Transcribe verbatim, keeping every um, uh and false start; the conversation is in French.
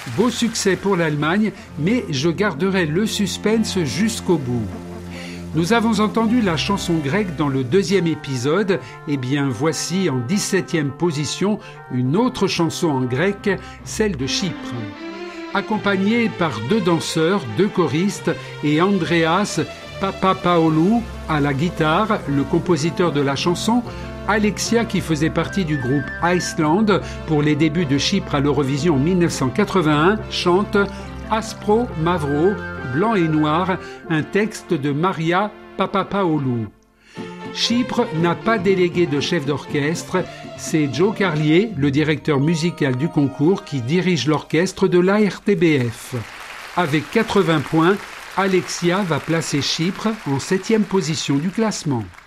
Beau succès pour l'Allemagne, mais je garderai le suspense jusqu'au bout. Nous avons entendu la chanson grecque dans le deuxième épisode, et bien voici en dix-septième position une autre chanson en grec, celle de Chypre. Accompagnée par deux danseurs, deux choristes et Andreas Papapaoğlu à la guitare, le compositeur de la chanson, Alexia qui faisait partie du groupe Iceland pour les débuts de Chypre à l'Eurovision en dix-neuf cent quatre-vingt-un, chante Aspro Mavro, blanc et noir, un texte de Maria Papapaoğlu. Chypre n'a pas délégué de chef d'orchestre, c'est Joe Carlier, le directeur musical du concours, qui dirige l'orchestre de l'A R T B F. Avec quatre-vingts points, Alexia va placer Chypre en septième position du classement.